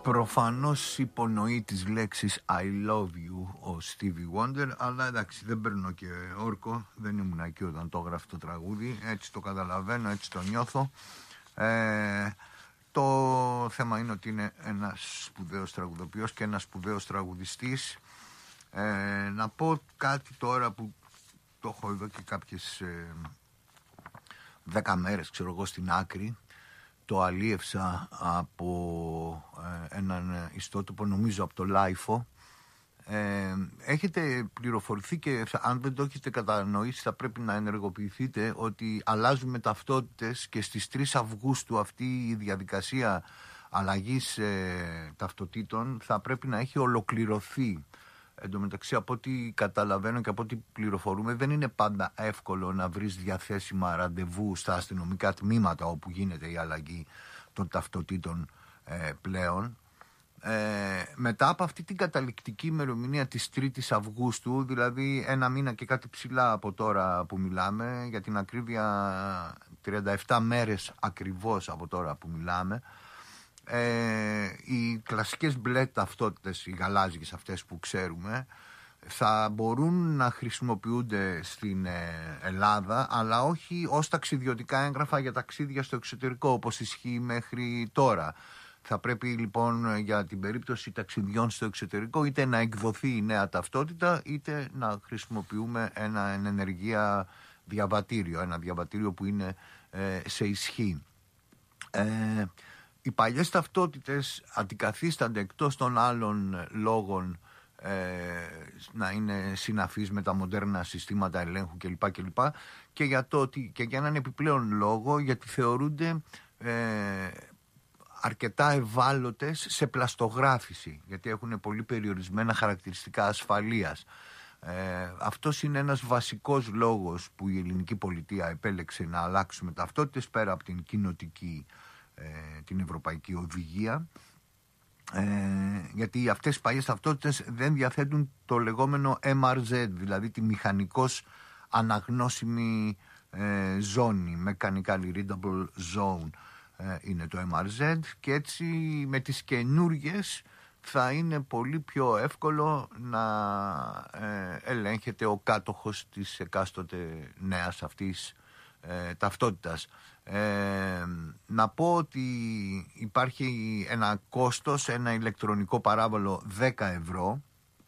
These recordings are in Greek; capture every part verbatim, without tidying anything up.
Προφανώς υπονοεί τις λέξεις I love you ο Stevie Wonder, αλλά εντάξει, δεν παίρνω και όρκο, δεν ήμουν εκεί όταν το έγραφε το τραγούδι, έτσι το καταλαβαίνω, έτσι το νιώθω. ε, Το θέμα είναι ότι είναι ένας σπουδαίος τραγουδοποιός και ένας σπουδαίος τραγουδιστής. ε, Να πω κάτι τώρα που το έχω εδώ και κάποιες ε, δέκα μέρες, ξέρω εγώ, στην άκρη. Το αλίευσα από ε, έναν ιστότοπο, νομίζω από το Λάιφο. Ε, έχετε πληροφορηθεί και αν δεν το έχετε κατανοήσει θα πρέπει να ενεργοποιηθείτε ότι αλλάζουμε ταυτότητες και στις τρεις Αυγούστου αυτή η διαδικασία αλλαγής ε, ταυτοτήτων θα πρέπει να έχει ολοκληρωθεί. Εν τω μεταξύ, από ό,τι καταλαβαίνω και από ό,τι πληροφορούμε, δεν είναι πάντα εύκολο να βρεις διαθέσιμα ραντεβού στα αστυνομικά τμήματα όπου γίνεται η αλλαγή των ταυτοτήτων ε, πλέον. Ε, μετά από αυτή την καταληκτική ημερομηνία της τρίτης Αυγούστου, δηλαδή ένα μήνα και κάτι ψηλά από τώρα που μιλάμε, για την ακρίβεια τριάντα επτά μέρες ακριβώς από τώρα που μιλάμε, Ε, οι κλασικές μπλε ταυτότητες, οι γαλάζιες αυτές που ξέρουμε, θα μπορούν να χρησιμοποιούνται στην ε, Ελλάδα, αλλά όχι ως ταξιδιωτικά έγγραφα για ταξίδια στο εξωτερικό όπως ισχύει μέχρι τώρα. Θα πρέπει λοιπόν για την περίπτωση ταξιδιών στο εξωτερικό είτε να εκδοθεί η νέα ταυτότητα είτε να χρησιμοποιούμε ένα ενεργεία διαβατήριο, ένα διαβατήριο που είναι ε, σε ισχύ. Ε, Οι παλιές ταυτότητες αντικαθίστανται εκτός των άλλων λόγων ε, να είναι συναφείς με τα μοντέρνα συστήματα ελέγχου κλπ. κλπ. Και για, το ότι, και για έναν επιπλέον λόγο, γιατί θεωρούνται ε, αρκετά ευάλωτες σε πλαστογράφηση, γιατί έχουν πολύ περιορισμένα χαρακτηριστικά ασφαλείας. Ε, αυτός είναι ένας βασικός λόγος που η ελληνική πολιτεία επέλεξε να αλλάξουμε ταυτότητες πέρα από την κοινοτική, την ευρωπαϊκή οδηγία, ε, γιατί αυτές οι παλιές ταυτότητες δεν διαθέτουν το λεγόμενο εμ αρ ζετ, δηλαδή τη μηχανικώς αναγνώσιμη ε, ζώνη, mechanically readable zone ε, είναι το εμ αρ ζετ, και έτσι με τις καινούργιες θα είναι πολύ πιο εύκολο να ε, ελέγχεται ο κάτοχος της εκάστοτε νέας αυτής ε, ταυτότητας. Ε, να πω ότι υπάρχει ένα κόστος, ένα ηλεκτρονικό παράβολο δέκα ευρώ,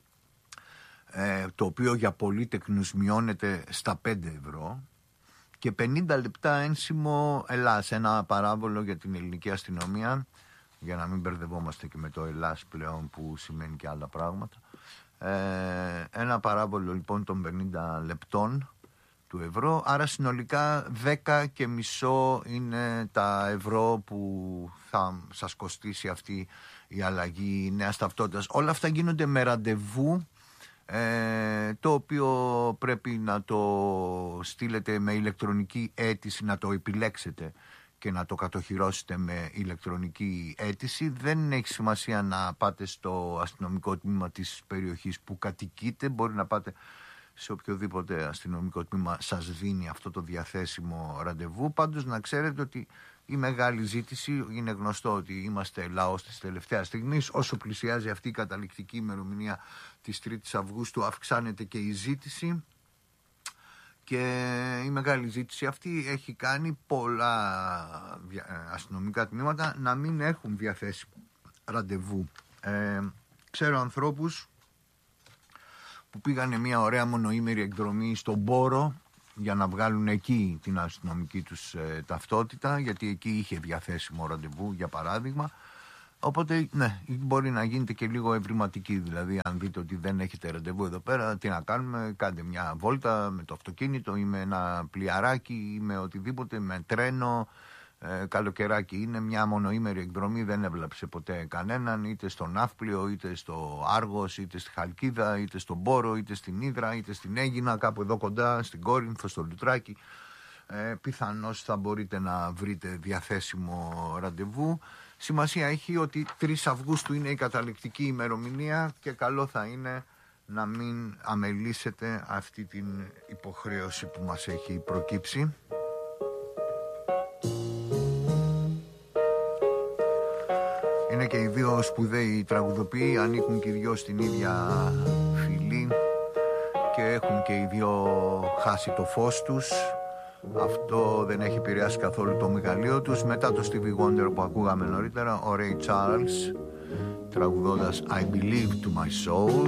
ε, το οποίο για πολύτεκνους μειώνεται στα πέντε ευρώ, και πενήντα λεπτά ένσημο Ελλάς, ένα παράβολο για την ελληνική αστυνομία, για να μην μπερδευόμαστε και με το Ελλάς πλέον που σημαίνει και άλλα πράγματα. Ε, ένα παράβολο λοιπόν των πενήντα λεπτών του ευρώ, άρα συνολικά δέκα και μισό είναι τα ευρώ που θα σας κοστίσει αυτή η αλλαγή νέας ταυτότητας. Όλα αυτά γίνονται με ραντεβού, ε, το οποίο πρέπει να το στείλετε με ηλεκτρονική αίτηση, να το επιλέξετε και να το κατοχυρώσετε με ηλεκτρονική αίτηση. Δεν έχει σημασία να πάτε στο αστυνομικό τμήμα της περιοχής που κατοικείτε, μπορεί να πάτε σε οποιοδήποτε αστυνομικό τμήμα σας δίνει αυτό το διαθέσιμο ραντεβού. Πάντως να ξέρετε ότι η μεγάλη ζήτηση, είναι γνωστό ότι είμαστε λαός της τελευταίας στιγμής, όσο πλησιάζει αυτή η καταληκτική ημερομηνία της τρίτης Αυγούστου αυξάνεται και η ζήτηση, και η μεγάλη ζήτηση αυτή έχει κάνει πολλά αστυνομικά τμήματα να μην έχουν διαθέσιμο ραντεβού. Ε, ξέρω ανθρώπους που πήγανε μια ωραία μονοήμερη εκδρομή στον Πόρο για να βγάλουν εκεί την αστυνομική τους ε, ταυτότητα, γιατί εκεί είχε διαθέσιμο ραντεβού, για παράδειγμα. Οπότε ναι, μπορεί να γίνετε και λίγο ευρηματικοί, δηλαδή αν δείτε ότι δεν έχετε ραντεβού εδώ πέρα, τι να κάνουμε, κάντε μια βόλτα με το αυτοκίνητο ή με ένα πλοιαράκι ή με οτιδήποτε, με τρένο. Ε, καλοκαιράκι είναι, μια μονοήμερη εκδρομή δεν έβλαψε ποτέ κανέναν, είτε στο Ναύπλιο, είτε στο Άργος, είτε στη Χαλκίδα, είτε στον Πόρο, είτε στην Ύδρα, είτε στην Αίγινα, κάπου εδώ κοντά, στην Κόρινθο, στο Λουτράκι. Ε, πιθανώς θα μπορείτε να βρείτε διαθέσιμο ραντεβού. Σημασία έχει ότι τρεις Αυγούστου είναι η καταληκτική ημερομηνία και καλό θα είναι να μην αμελήσετε αυτή την υποχρέωση που μας έχει προκύψει. Είναι και οι δύο σπουδαίοι τραγουδοποιοί, ανήκουν και οι δυο στην ίδια φυλή και έχουν και οι δυο χάσει το φως τους. Αυτό δεν έχει επηρεάσει καθόλου το μεγαλείο τους. Μετά το Stevie Wonder που ακούγαμε νωρίτερα, ο Ray Charles τραγουδώντας I Believe to My Soul.